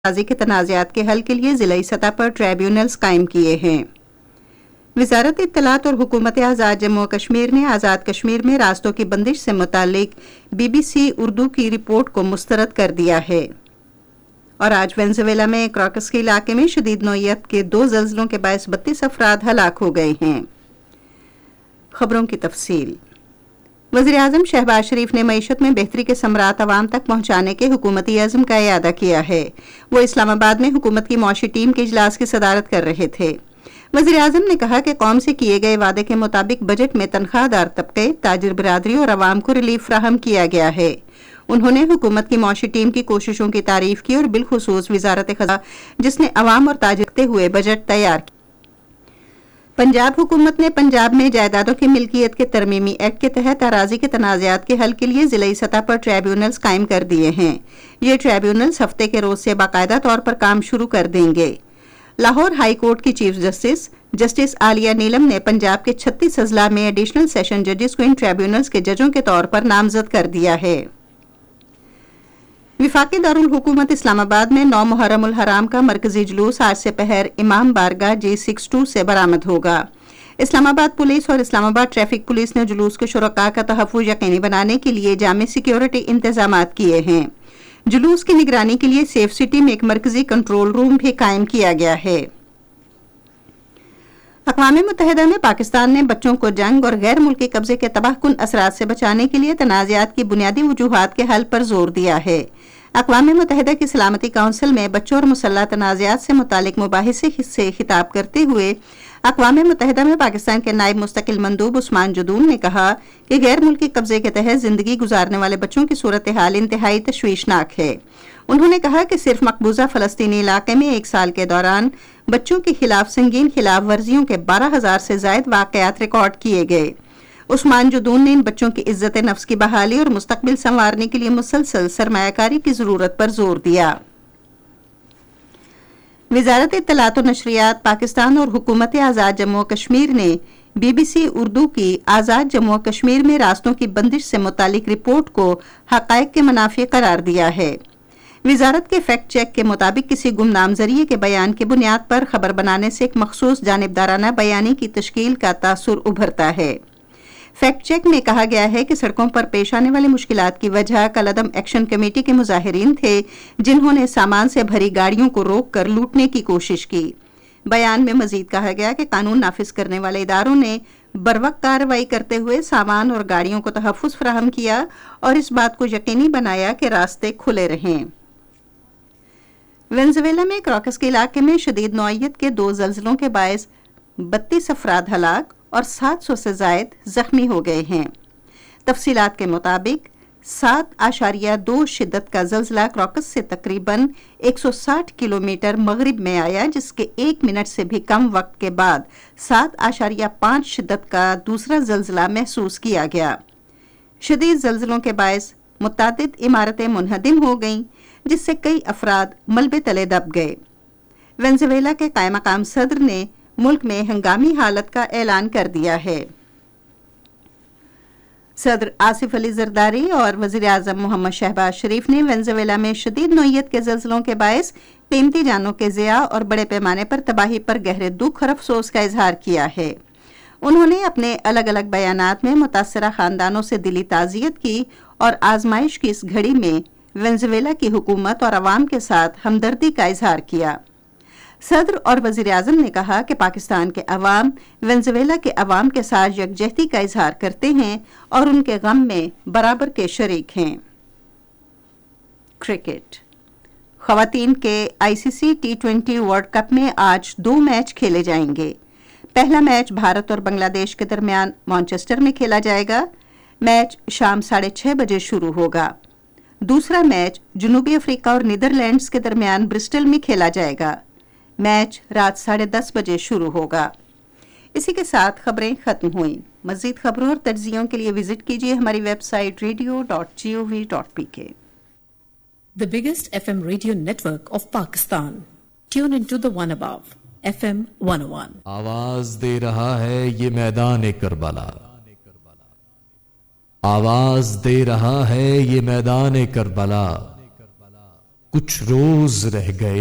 اراضی کے تنازعات کے حل کے لیے ضلعی سطح پر ٹریبیونلز قائم کیے ہیں۔ وزارت اطلاعات اور حکومت آزاد جموں و کشمیر نے آزاد کشمیر میں راستوں کی بندش سے متعلق BBC اردو کی رپورٹ کو مسترد کر دیا ہے۔ اور آج وینزویلا میں کراکس کے علاقے میں شدید نوعیت کے 2 زلزلوں کے باعث 32 افراد ہلاک ہو گئے ہیں۔ خبروں کی تفصیل۔ وزیراعظم شہباز شریف نے معیشت میں بہتری کے ثمرات عوام تک پہنچانے کے حکومتی عزم کا اعادہ کیا ہے۔ وہ اسلام آباد میں حکومت کی معاشی ٹیم کے اجلاس کی صدارت کر رہے تھے۔ وزیراعظم نے کہا کہ قوم سے کیے گئے وعدے کے مطابق بجٹ میں تنخواہ دار طبقے، تاجر برادری اور عوام کو ریلیف فراہم کیا گیا ہے۔ انہوں نے حکومت کی معاشی ٹیم کی کوششوں کی تعریف کی اور بالخصوص وزارت خزانہ جس نے عوام اور تاجر رکھتے ہوئے بجٹ تیار کیا۔ پنجاب حکومت نے پنجاب میں جائیدادوں کی ملکیت کے ترمیمی ایکٹ کے تحت اراضی کے تنازعات کے حل کے لیے ضلعی سطح پر ٹریبیونلز قائم کر دیے ہیں۔ یہ ٹریبیونلز ہفتے کے روز سے باقاعدہ طور پر کام شروع کر دیں گے۔ لاہور ہائی کورٹ کی چیف جسٹس عالیہ نیلم نے پنجاب کے 36 اضلاع میں ایڈیشنل سیشن ججز کو ان ٹریبیونلز کے ججوں کے طور پر نامزد کر دیا ہے۔ وفاقی دارالحکومت اسلام آباد میں 9 محرم الحرام کا مرکزی جلوس آج سے پہر امام بارگاہ G62 سے برآمد ہوگا۔ اسلام آباد پولیس اور اسلام آباد ٹریفک پولیس نے جلوس کے شرکاء کا تحفظ یقینی بنانے کے لیے جامع سیکیورٹی انتظامات کیے ہیں۔ جلوس کی نگرانی کے لیے سیف سٹی میں ایک مرکزی کنٹرول روم بھی قائم کیا گیا ہے۔ اقوام متحدہ میں پاکستان نے بچوں کو جنگ اور غیر ملکی قبضے کے تباہ کن اثرات سے بچانے کے لیے تنازعات کی بنیادی وجوہات کے حل پر زور دیا ہے۔ اقوام متحدہ کی سلامتی کونسل میں بچوں اور مسلح تنازعات سے متعلق مباحثے سے خطاب کرتے ہوئے اقوام متحدہ میں پاکستان کے نائب مستقل مندوب عثمان جدون نے کہا کہ غیر ملکی قبضے کے تحت زندگی گزارنے والے بچوں کی صورتحال انتہائی تشویشناک ہے۔ انہوں نے کہا کہ صرف مقبوضہ فلسطینی علاقے میں 1 سال کے دوران بچوں کے خلاف سنگین خلاف ورزیوں کے 12,000 سے زائد واقعات ریکارڈ کیے گئے۔ عثمان جدون نے ان بچوں کی عزت نفس کی بحالی اور مستقبل سنوارنے کے لیے مسلسل سرمایہ کاری کی ضرورت پر زور دیا۔ وزارت اطلاعات و نشریات پاکستان اور حکومت آزاد جموں و کشمیر نے BBC اردو کی آزاد جموں و کشمیر میں راستوں کی بندش سے متعلق رپورٹ کو حقائق کے منافی قرار دیا ہے۔ وزارت کے فیکٹ چیک کے مطابق کسی گمنام ذریعے کے بیان کی بنیاد پر خبر بنانے سے ایک مخصوص جانبدارانہ بیانی کی تشکیل کا تاثر ابھرتا ہے۔ فیکٹ چیک میں کہا گیا ہے کہ سڑکوں پر پیش آنے والی مشکلات کی وجہ کالعدم ایکشن کمیٹی کے مظاہرین تھے جنہوں نے سامان سے بھری گاڑیوں کو روک کر لوٹنے کی کوشش کی۔ بیان میں مزید کہا گیا کہ قانون نافذ کرنے والے اداروں نے بروقت کارروائی کرتے ہوئے سامان اور گاڑیوں کو تحفظ فراہم کیا اور اس بات کو یقینی بنایا کہ راستے کھلے رہیں۔ وینزویلا میں کراکس کے علاقے میں شدید نوعیت کے 2 زلزلوں کے باعث 32 افراد ہلاک اور 700 سے زائد زخمی ہو گئے ہیں۔ تفصیلات کے مطابق 7.2 شدت کا زلزلہ کراکس سے تقریباً 160 کلومیٹر مغرب میں آیا، جس کے 1 منٹ سے بھی کم وقت کے بعد 7.5 شدت کا دوسرا زلزلہ محسوس کیا گیا۔ شدید زلزلوں کے باعث متعدد عمارتیں منہدم ہو گئیں، جس سے کئی افراد ملبے تلے دب گئے۔ وینزویلا کے قائم مقام صدر نے ملک میں ہنگامی حالت کا اعلان کر دیا ہے۔ صدر آصف علی زرداری اور وزیر اعظم محمد شہباز شریف نے وینزویلا میں شدید نوعیت کے زلزلوں کے باعث قیمتی جانوں کے ضیاع اور بڑے پیمانے پر تباہی پر گہرے دکھ اور افسوس کا اظہار کیا ہے۔ انہوں نے اپنے الگ الگ بیانات میں متاثرہ خاندانوں سے دلی تعزیت کی اور آزمائش کی اس گھڑی میں وینزویلا کی حکومت اور عوام کے ساتھ ہمدردی کا اظہار کیا۔ صدر اور وزیر اعظم نے کہا کہ پاکستان کے عوام وینزویلا کے عوام کے ساتھ یکجہتی کا اظہار کرتے ہیں اور ان کے غم میں برابر کے شریک ہیں۔ کرکٹ۔ خواتین کے ICC T20 ورلڈ کپ میں آج 2 میچ کھیلے جائیں گے۔ پہلا میچ بھارت اور بنگلہ دیش کے درمیان مانچسٹر میں کھیلا جائے گا۔ میچ شام 6:30 بجے شروع ہوگا۔ دوسرا میچ جنوبی افریقہ اور نیدرلینڈز کے درمیان برسٹل میں کھیلا جائے گا۔ میچ رات 10:30 بجے شروع ہوگا۔ اسی کے ساتھ خبریں ختم ہوئیں۔ مزید خبروں اور تجزیوں کے لیے وزٹ کیجیے ہماری web site radio.gov.pk۔ The biggest FM radio network of Pakistan. Tune into the one above, FM 101. آواز دے رہا ہے یہ میدان کربلا، آواز دے رہا ہے یہ میدان کربلا، کچھ روز رہ گئے